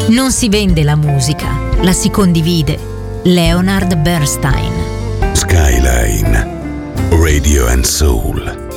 Non si vende la musica, la si condivide. Leonard Bernstein. Skyline Radio and Soul.